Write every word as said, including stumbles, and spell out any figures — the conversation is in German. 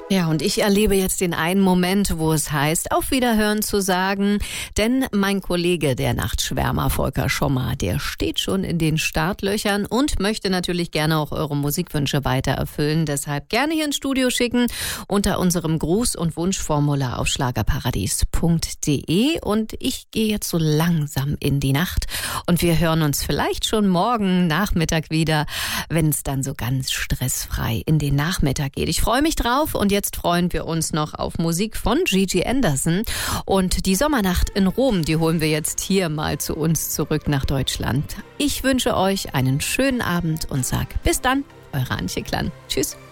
Ja, und ich erlebe jetzt den einen Moment, wo es heißt, auf Wiederhören zu sagen, denn mein Kollege, der Nachtschwärmer Volker Schommer, der steht schon in den Startlöchern und möchte natürlich gerne auch eure Musikwünsche weiter erfüllen. Deshalb gerne hier ins Studio schicken unter unserem Gruß- und Wunschformular auf schlagerparadies punkt de. Und ich gehe jetzt so langsam in die Nacht und wir hören uns vielleicht schon morgen Nachmittag wieder, wenn es dann so ganz stressfrei in den Nachmittag geht. Ich freue mich drauf und jetzt freuen wir uns noch auf Musik von Gigi Anderson. Und die Sommernacht in Rom, die holen wir jetzt hier mal zu uns zurück nach Deutschland. Ich wünsche euch einen schönen Abend und sag bis dann, eure Antje Klann. Tschüss.